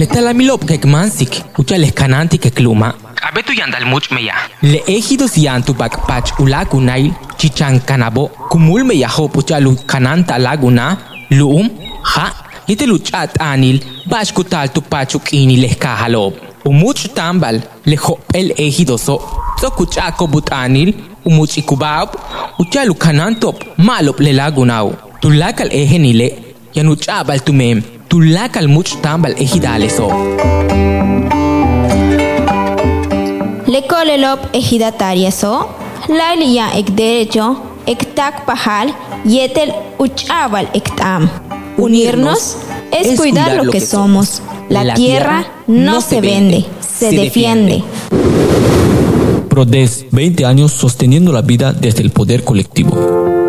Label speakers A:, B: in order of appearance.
A: Metalamilop kekmansik, ucha leskananti kekluma. Abetu yandal much meya. Le ejidos yantu bakpach ulagunail, chichan kanabo, kumul meya hop ucha kananta laguna, luum, ha, yete luchat anil, bashkutal tu pachuk ini leskahalob. Umuch tambal, le hop el ejidoso, sokuchako butanil, umuch ikubab, ucha lukanantop, malop le lagunau. Tulakal ejenile, yanuchabal tumem, tulakal much tambal ejidaleso.
B: Lekolelop ejidatariaso, lailia ek derecho, ek tak pajal, yetel uchabal ektam. Unirnos es cuidar lo que somos. La tierra no se vende, se defiende.
C: PRODES, 20 años sosteniendo la vida desde el poder colectivo.